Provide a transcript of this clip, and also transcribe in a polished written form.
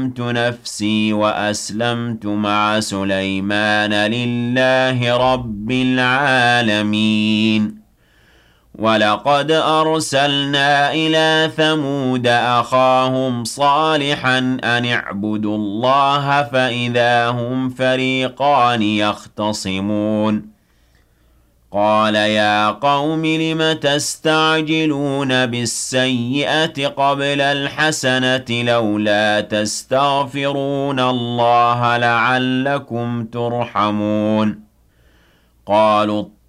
نفسي وأسلمت مع سليمان لله رب العالمين. ولقد أرسلنا إلى ثمود أخاهم صالحا أن اعبدوا الله فإذا هم فريقان يختصمون. قال يا قوم لم تستعجلون بالسيئة قبل الحسنة لولا تستغفرون الله لعلكم ترحمون. قالوا